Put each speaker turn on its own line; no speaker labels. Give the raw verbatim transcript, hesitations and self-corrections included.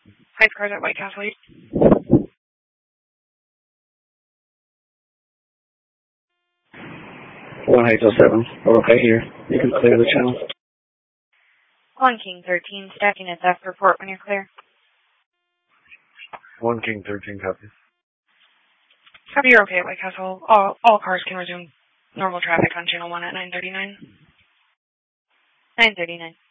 Hi, cars at White Castle.
one eight oh seven. We're okay here. You can clear the channel.
one King thirteen, stacking at theft report when you're clear.
one King thirteen copies.
Copy, you're okay at White Castle. All, all cars can resume normal traffic on channel one at nine thirty-nine. nine thirty-nine.